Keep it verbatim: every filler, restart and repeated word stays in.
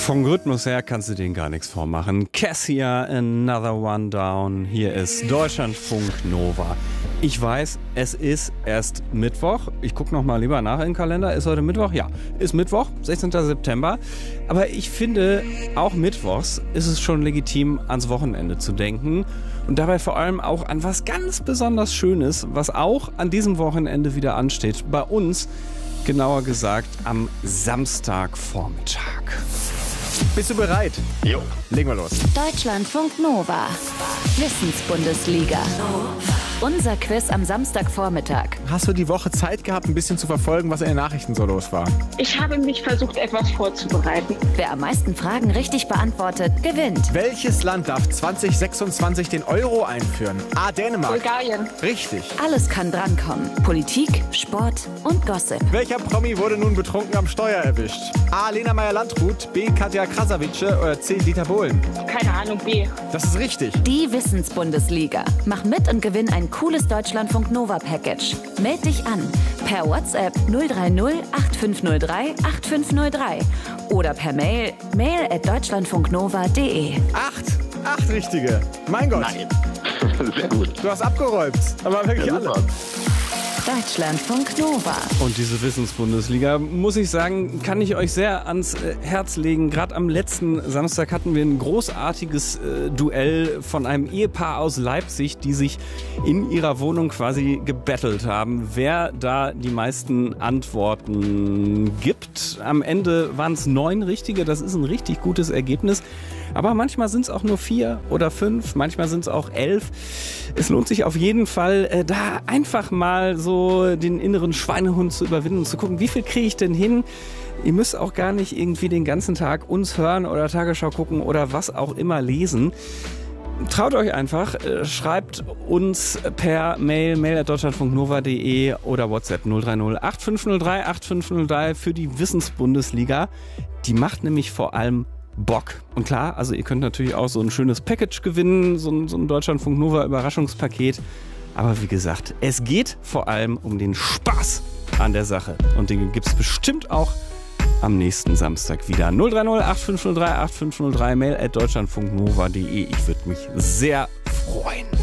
Vom Rhythmus her kannst du denen gar nichts vormachen. Cassia, Another One Down. Hier ist Deutschlandfunk Nova. Ich weiß, es ist erst Mittwoch. Ich gucke noch mal lieber nach in den Kalender. Ist heute Mittwoch? Ja, ist Mittwoch, sechzehnten September. Aber ich finde, auch mittwochs ist es schon legitim, ans Wochenende zu denken. Und dabei vor allem auch an was ganz besonders Schönes, was auch an diesem Wochenende wieder ansteht. Bei uns, genauer gesagt, am Samstagvormittag. Bist du bereit? Jo. Legen wir los. Deutschlandfunk Nova. Wissensbundesliga. Unser Quiz am Samstagvormittag. Hast du die Woche Zeit gehabt, ein bisschen zu verfolgen, was in den Nachrichten so los war? Ich habe mich versucht, etwas vorzubereiten. Wer am meisten Fragen richtig beantwortet, gewinnt. Welches Land darf zwanzig sechsundzwanzig den Euro einführen? A. Dänemark. Bulgarien. Richtig. Alles kann drankommen. Politik, Sport und Gossip. Welcher Promi wurde nun betrunken am Steuer erwischt? A. Lena Meyer-Landrut, B. Katja Krasavice oder C. Dieter Bohlen? Keine Ahnung, B. Das ist richtig. Die Wissensbundesliga. Mach mit und gewinn ein cooles Deutschlandfunk Nova Package. Meld dich an per WhatsApp null drei null acht fünf null drei acht fünf null drei oder per Mail mail at deutschlandfunknova punkt de. Acht. Acht richtige. Mein Gott. Nein. Sehr gut. Du hast abgeräumt. Aber wirklich Ja, alle. super. Deutschlandfunk Nova. Und diese Wissensbundesliga, muss ich sagen, kann ich euch sehr ans äh, Herz legen. Gerade am letzten Samstag hatten wir ein großartiges äh, Duell von einem Ehepaar aus Leipzig, die sich in ihrer Wohnung quasi gebettelt haben, wer da die meisten Antworten gibt. Am Ende waren es neun richtige, das ist ein richtig gutes Ergebnis. Aber manchmal sind es auch nur vier oder fünf, manchmal sind es auch elf. Es lohnt sich auf jeden Fall, äh, da einfach mal so den inneren Schweinehund zu überwinden und zu gucken, wie viel kriege ich denn hin? Ihr müsst auch gar nicht irgendwie den ganzen Tag uns hören oder Tagesschau gucken oder was auch immer lesen. Traut euch einfach, äh, schreibt uns per Mail, mail at deutschlandfunknova punkt de oder WhatsApp null drei null acht fünf null drei acht fünf null drei für die Wissensbundesliga. Die macht nämlich vor allem Bock. Und klar, also ihr könnt natürlich auch so ein schönes Package gewinnen, so ein, so ein Deutschlandfunk Nova Überraschungspaket. Aber wie gesagt, es geht vor allem um den Spaß an der Sache. Und den gibt es bestimmt auch am nächsten Samstag wieder. null drei null acht fünf null drei acht fünf null drei, mail at deutschlandfunknova punkt de. Ich würde mich sehr freuen.